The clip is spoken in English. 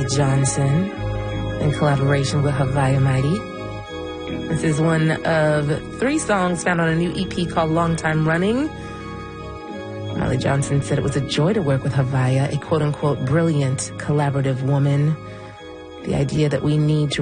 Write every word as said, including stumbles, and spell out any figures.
Molly Johnson in collaboration with Havaya Mighty. This is one of three songs found on a new E P called Long Time Running. Molly Johnson said it was a joy to work with Havaya, a quote-unquote brilliant collaborative woman. The idea that we need to